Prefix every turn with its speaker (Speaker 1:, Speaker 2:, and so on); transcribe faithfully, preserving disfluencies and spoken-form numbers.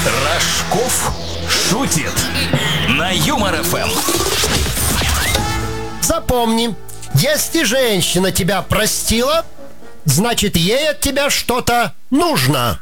Speaker 1: Рожков шутит на Юмор эф эм.
Speaker 2: Запомни, если женщина тебя простила, значит, ей от тебя что-то нужно.